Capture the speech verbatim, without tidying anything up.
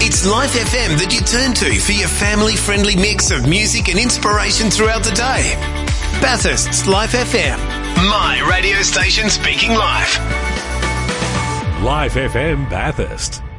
It's Life F M that you turn to for your family-friendly mix of music and inspiration throughout the day. Bathurst's Life F M. My radio station speaking live. Life F M Bathurst.